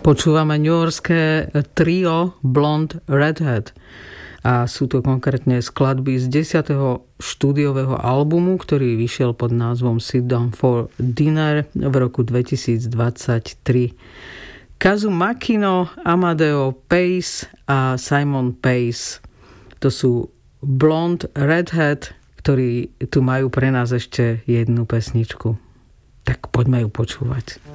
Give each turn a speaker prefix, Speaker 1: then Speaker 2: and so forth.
Speaker 1: Počúvame newyorské trio Blonde Redhead a sú to konkrétne skladby z 10. štúdiového albumu, ktorý vyšiel pod názvom Sit Down for Dinner v roku 2023. Kazu Makino, Amadeo Pace a Simon Pace. To sú Blonde Redhead, ktorí tu majú pre nás ešte jednu pesničku. Tak poďme ju počúvať.